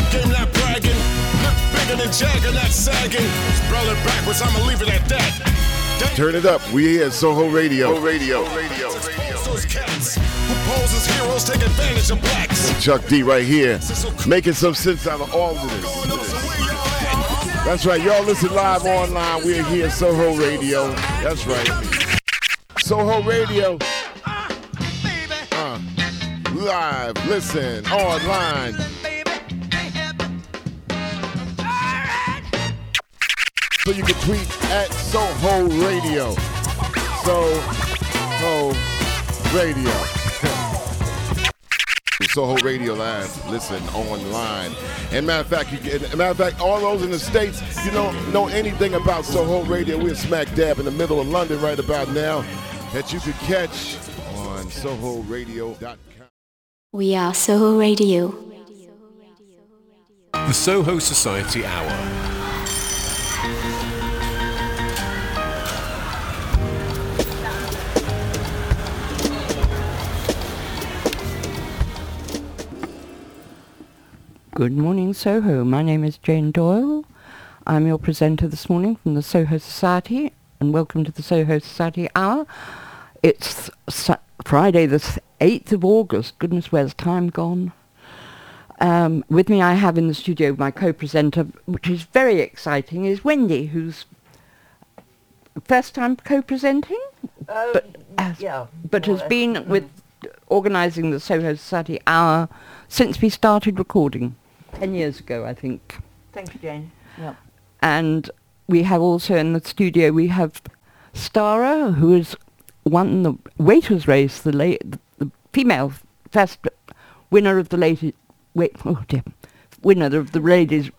game, not bragging. Look bigger than Jagger, not sagging. Spell it backwards, I'ma leave it at that. Turn it up. We here at Soho Radio. Expose those cats who pose as heroes, take advantage of blacks. Chuck D right here, making some sense out of all of this. That's right, y'all listen live online. We're here at Soho Radio. That's right. Soho Radio. Live, listen, online. So you can tweet at Soho Radio. Soho Radio. Soho Radio Live, listen online. And matter of fact, all those in the States, you don't know anything about Soho Radio. We're smack dab in the middle of London right about now, that you could catch on SohoRadio.com. We are Soho Radio. The Soho Society Hour. Good morning, Soho. My name is Jane Doyle. I'm your presenter this morning from the Soho Society, and welcome to the Soho Society Hour. It's Friday the 8th of August. Goodness, where's time gone? With me I have in the studio my co-presenter, which is very exciting, is Wendy, who's first time co-presenting, but has been with organising the Soho Society Hour since we started recording 10 years ago, I think. Thank you, Jane. Yep. And we have also in the studio, we have Stara, who has won the waiters race, the female first winner of the winner of the waiters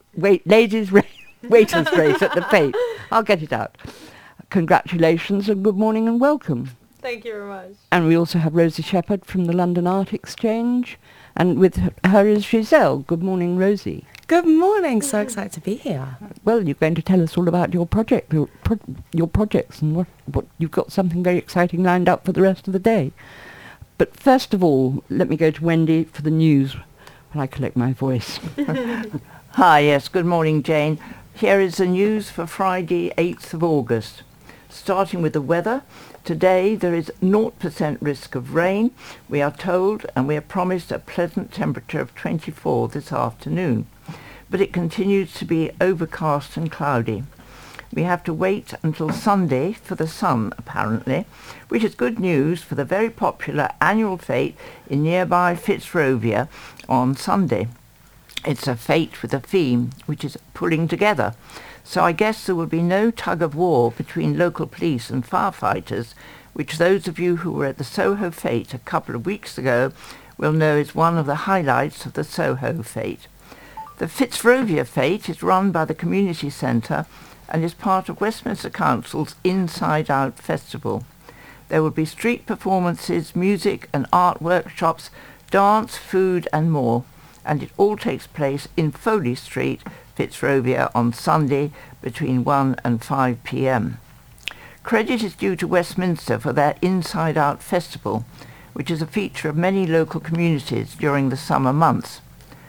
race at the Fate. I'll get it out. Congratulations and good morning and welcome. Thank you very much. And we also have Rosie Shepherd from the London Art Exchange, and with her is Giselle. Good morning, Rosie. Good morning. So excited to be here. Well, you're going to tell us all about your project, your projects, and what you've got something very exciting lined up for the rest of the day. But first of all, let me go to Wendy for the news while I collect my voice. Hi, yes, good morning, Jane. Here is the news for Friday, 8th of August. Starting with the weather, today there is 0% risk of rain, we are told, and we are promised a pleasant temperature of 24 this afternoon. But it continues to be overcast and cloudy. We have to wait until Sunday for the sun, apparently, which is good news for the very popular annual fete in nearby Fitzrovia on Sunday. It's a fete with a theme, which is pulling together. So I guess there will be no tug of war between local police and firefighters, which those of you who were at the Soho Fete a couple of weeks ago will know is one of the highlights of the Soho Fete. The Fitzrovia Fete is run by the Community Centre and is part of Westminster Council's Inside Out Festival. There will be street performances, music and art workshops, dance, food and more, and it all takes place in Foley Street, Fitzrovia, on Sunday between 1 and 5 p.m. Credit is due to Westminster for their Inside Out Festival, which is a feature of many local communities during the summer months.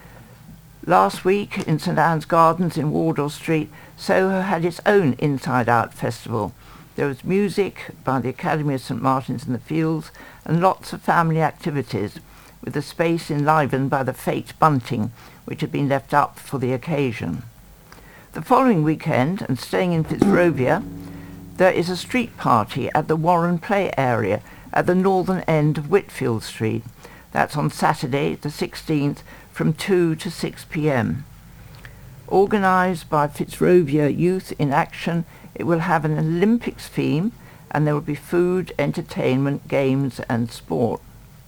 Last week in St Anne's Gardens in Wardour Street, Soho had its own Inside Out Festival. There was music by the Academy of St Martin's in the Fields and lots of family activities, with the space enlivened by the Fate bunting, which had been left up for the occasion. The following weekend, and staying in Fitzrovia, there is a street party at the Warren Play area at the northern end of Whitfield Street. That's on Saturday, the 16th, from 2 to 6 p.m. Organised by Fitzrovia Youth in Action, it will have an Olympics theme, and there will be food, entertainment, games and sport.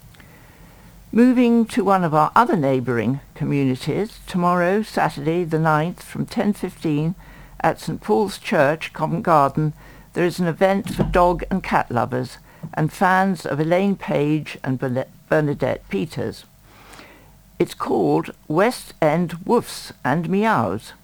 Moving to one of our other neighbouring communities, tomorrow, Saturday the 9th, from 10:15 at St Paul's Church, Covent Garden, there is an event for dog and cat lovers and fans of Elaine Page and Bernadette Peters. It's called West End Woofs and Meows.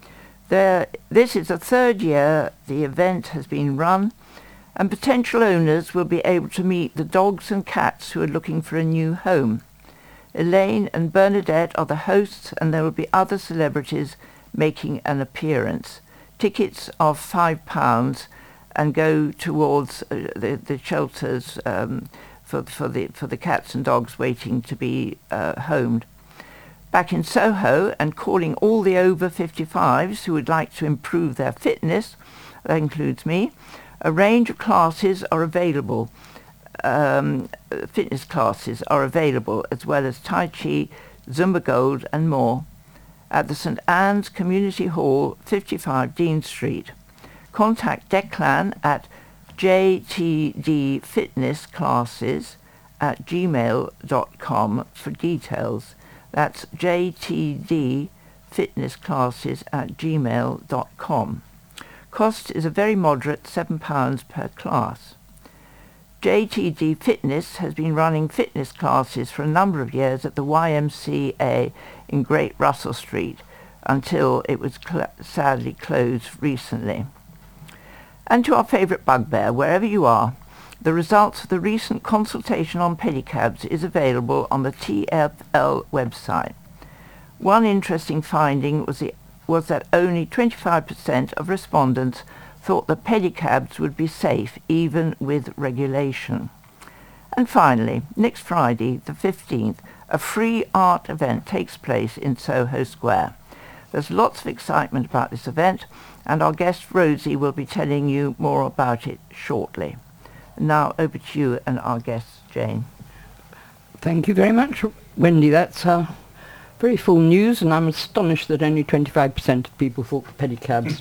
This is the third year the event has been run, and potential owners will be able to meet the dogs and cats who are looking for a new home. Elaine and Bernadette are the hosts, and there will be other celebrities making an appearance. Tickets are £5 and go towards the shelters for the cats and dogs waiting to be homed. Back in Soho, and calling all the over 55s who would like to improve their fitness, that includes me, a range of classes are available. Fitness classes are available, as well as Tai Chi, Zumba Gold and more, at the St Anne's Community Hall, 55 Dean Street. Contact Declan at jtdfitnessclasses@gmail.com for details. That's jtdfitnessclasses@gmail.com. Cost is a very moderate £7 per class. JTD Fitness has been running fitness classes for a number of years at the YMCA in Great Russell Street until it was sadly closed recently. And to our favourite bugbear, wherever you are, the results of the recent consultation on pedicabs is available on the TfL website. One interesting finding was that only 25% of respondents thought that pedicabs would be safe even with regulation. And finally, next Friday, the 15th, a free art event takes place in Soho Square. There's lots of excitement about this event, and our guest Rosie will be telling you more about it shortly. Now over to you and our guest Jane. Thank you very much, Wendy. That's very full news, and I'm astonished that only 25% of people thought pedicabs.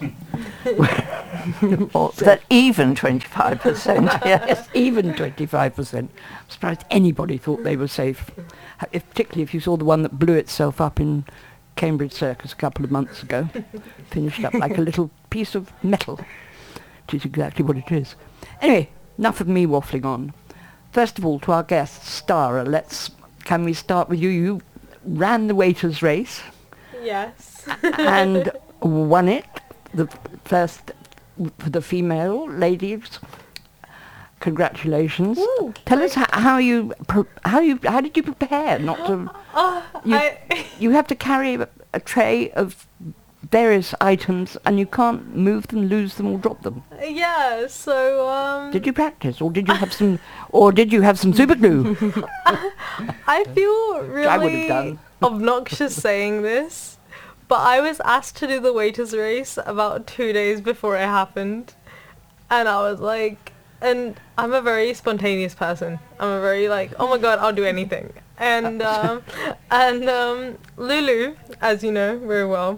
Or that even 25%. Yes, even 25%. I'm surprised anybody thought they were safe, particularly if you saw the one that blew itself up in Cambridge Circus a couple of months ago, finished up like a little piece of metal, which is exactly what it is. Anyway, enough of me waffling on. First of all, to our guest, Stara, can we start with you? You ran the waiters' race. Yes. And won it, the first for the female ladies. Congratulations. Woo, Tell us how did you prepare not to you have to carry a tray of various items and you can't move them, lose them or drop them. Yeah, so Did you practice or did you have some super glue? I feel I would have really done. obnoxious saying this, but I was asked to do the waiters race about 2 days before it happened, and I was like, and I'm a very spontaneous person. I'm a very like, oh my god, I'll do anything. And Lulu, as you know very well,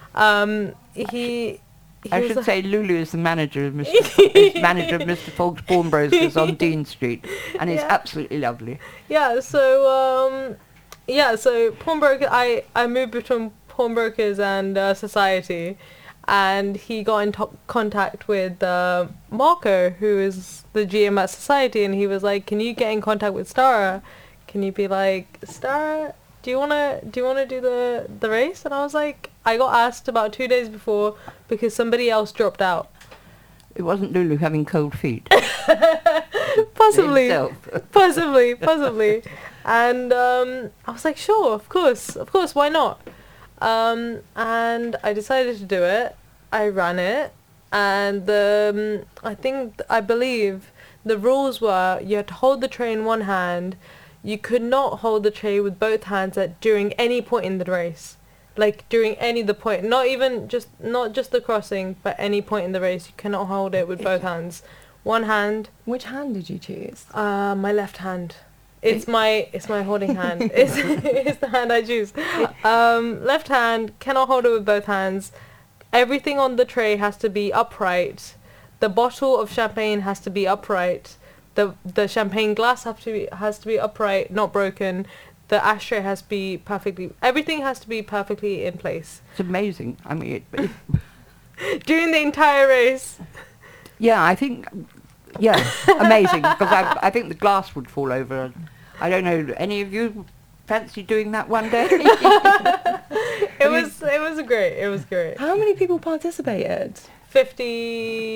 he I was should say Lulu is the manager of Mr. Fogg's Pawnbrokers on Dean Street, and he's Yeah. absolutely lovely. Yeah, so pawnbroker. I moved between pawnbrokers and Society, and he got in contact with Marco, who is the GM at Society, and he was like, "Can you get in contact with Stara? Can you be like, Stara, do you wanna do the race?" And I was like, I got asked about 2 days before because somebody else dropped out. It wasn't Lulu having cold feet. Possibly. Himself. Possibly. And I was like, sure, of course, why not? And I decided to do it. I ran it, and I believe the rules were you had to hold the tray in one hand. You could not hold the tray with both hands during any point in the race. Like during any of the point, not just the crossing, but any point in the race, you cannot hold it with both hands. One hand. Which hand did you choose? My left hand. It's my holding hand. It's the hand I choose. Left hand, cannot hold it with both hands. Everything on the tray has to be upright. The bottle of champagne has to be upright. The champagne glass has to be upright, not broken. The ashtray has to be everything has to be perfectly in place. It's amazing. I mean, During the entire race. yeah, I think, amazing, because I think the glass would fall over. I don't know, any of you fancy doing that one day? It was great. How many people participated?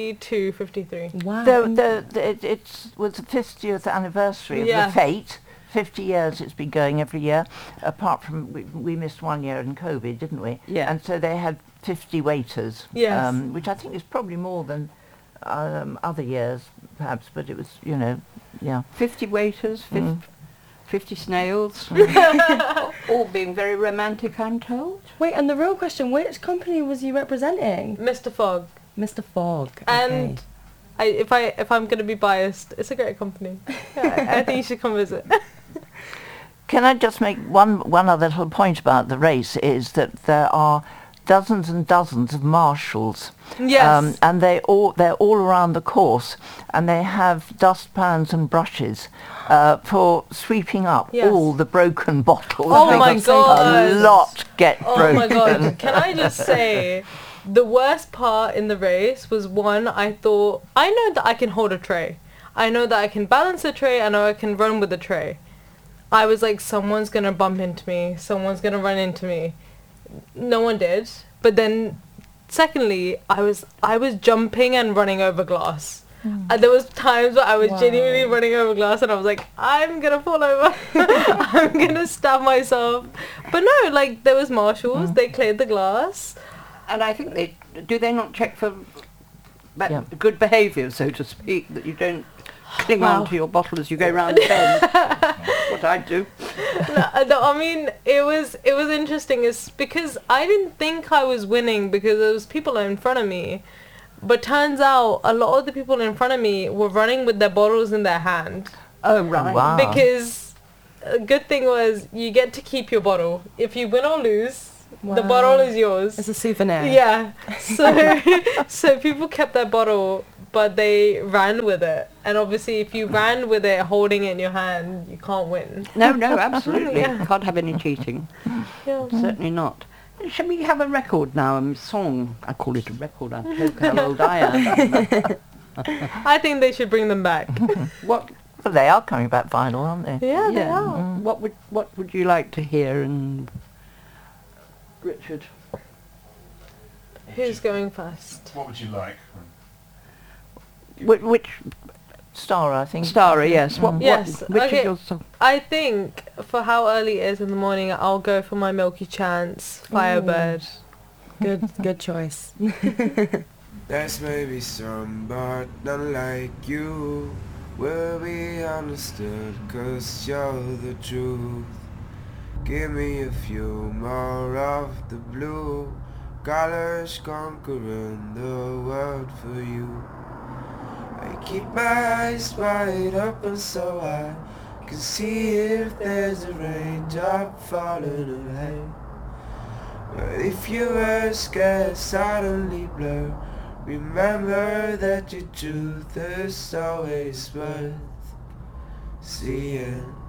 53. Wow. It was the 50th anniversary of Yeah. the Fate, 50 years it's been going every year, apart from we missed 1 year in COVID, didn't we? Yeah. And so they had 50 waiters, Yes. which I think is probably more than other years, perhaps, but it was, you know, yeah. 50 waiters, 50 snails, all being very romantic, I'm told. Wait, and the real question, which company was you representing? Mr. Fogg. Mr. Fogg. And if I'm going to be biased, it's a great company. Yeah, I think you should come visit. Can I just make one other little point about the race, is that there are dozens and dozens of marshals. Yes. And they're all around the course, and they have dustpans and brushes for sweeping up Yes. all the broken bottles. Oh my Because God. A lot get Oh broken. my God. Can I just say, the worst part in the race was one, I thought, I know that I can hold a tray. I know that I can balance a tray. I know I can run with a tray. I was like, someone's going to bump into me. Someone's going to run into me. No one did. But then, secondly, I was jumping and running over glass. There was times where I was genuinely running over glass and I was like, I'm going to fall over. I'm going to stab myself. But no, like, there was marshals. They cleared the glass. And I think do they not check for Yeah. good behaviour, so to speak, that you don't cling Wow. on to your bottle as you go round the bend? What I do. No, I mean, it was interesting. It's because I didn't think I was winning because there was people in front of me. But turns out a lot of the people in front of me were running with their bottles in their hand. Oh, right. Wow. Because a good thing was you get to keep your bottle. If you win or lose, the Wow. bottle is yours. It's a souvenir. Yeah. So people kept their bottle, but they ran with it. And obviously, if you ran with it holding it in your hand, you can't win. No, absolutely. Yeah. Can't have any cheating. Yeah. Certainly not. Shall we have a record now, a song? I call it a record. I joke how old I am. I think they should bring them back. What? Well, they are coming back vinyl, aren't they? Yeah, they are. What would you like to hear? And Richard. Who's going first? What would you like? Which Star, I think. Starry? Yes. Yes, Which okay. is your song? I think for how early it is in the morning, I'll go for my Milky Chance, Firebird. Good choice. There's maybe some, but not like you will be understood, 'cause you're the truth. Give me a few more of the blue colors, conquering the world for you. I keep my eyes wide open so I can see if there's a raindrop falling away. But if you were scared, suddenly blur, remember that your truth is always worth seeing.